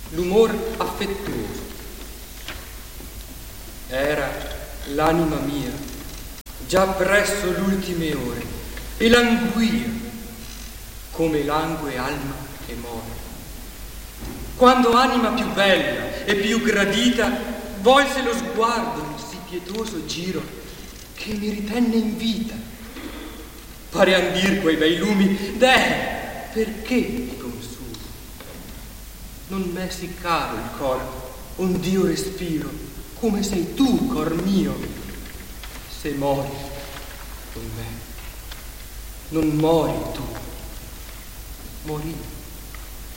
l'umor affettuoso. Era l'anima mia, già presso l'ultime ore, e languia, come langue alma che muore. Quando anima più bella e più gradita volse lo sguardo in sì pietoso giro che mi ritenne in vita. Parean dir quei bei lumi, deh, perché mi consumo? Non m'è sì caro il cor, ond'io respiro, come sei tu, cor mio. Se mori con me, non mori tu, morì.